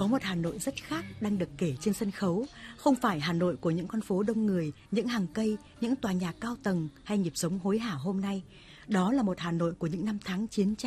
có một Hà Nội rất khác đang được kể trên sân khấu, không phải Hà Nội của những con phố đông người, những hàng cây, những tòa nhà cao tầng hay nhịp sống hối hả hôm nay. Đó là một Hà Nội của những năm tháng chiến tranh.